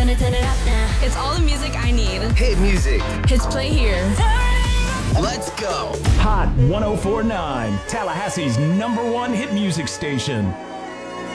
turn it up now. It's all the music I need. Hit music. Hits play here. Let's go. Hot 1049, Tallahassee's #1 hit music station.